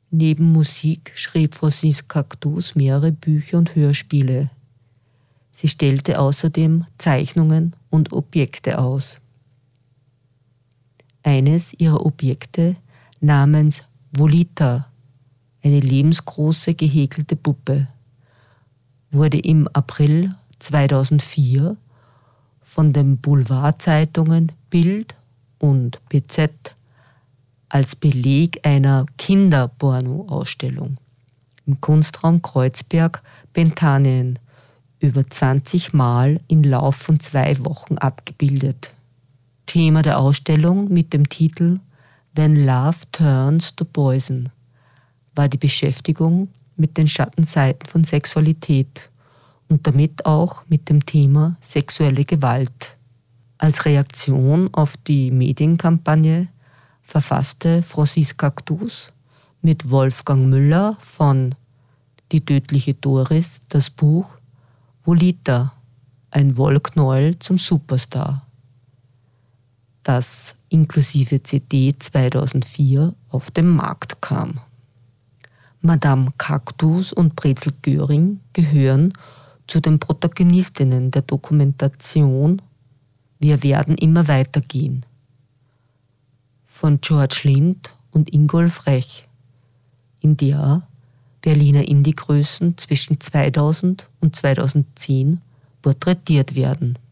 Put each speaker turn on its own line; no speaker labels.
Neben Musik schrieb Franziska Cactus mehrere Bücher und Hörspiele. Sie stellte außerdem Zeichnungen und Objekte aus. Eines ihrer Objekte namens Volita, eine lebensgroße gehäkelte Puppe, wurde im April 2004 von den Boulevardzeitungen Bild und BZ als Beleg einer Kinderporno-Ausstellung im Kunstraum Kreuzberg, Bentanien, über 20 Mal im Lauf von 2 Wochen abgebildet. Thema der Ausstellung mit dem Titel When Love Turns to Poison war die Beschäftigung mit den Schattenseiten von Sexualität und damit auch mit dem Thema sexuelle Gewalt. Als Reaktion auf die Medienkampagne verfasste Franziska Cactus mit Wolfgang Müller von Die tödliche Doris das Buch Volita, ein Wollknäuel zum Superstar, das inklusive CD 2004 auf den Markt kam. Madame Cactus und Brezel Göring gehören zu den Protagonistinnen der Dokumentation Wir werden immer weitergehen von George Lind und Ingolf Rech, in der Berliner Indie-Größen zwischen 2000 und 2010 porträtiert werden.